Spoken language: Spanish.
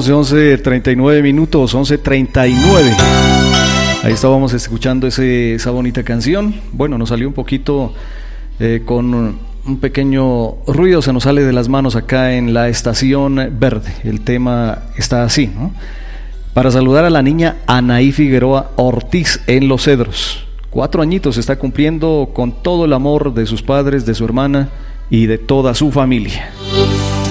11:39 minutos, 11:39. Ahí estábamos escuchando esa bonita canción. Bueno, nos salió un poquito con un pequeño ruido, se nos sale de las manos acá en la estación verde. El tema está así, ¿no? Para saludar a la niña Anaí Figueroa Ortiz en Los Cedros. 4 añitos está cumpliendo con todo el amor de sus padres, de su hermana y de toda su familia.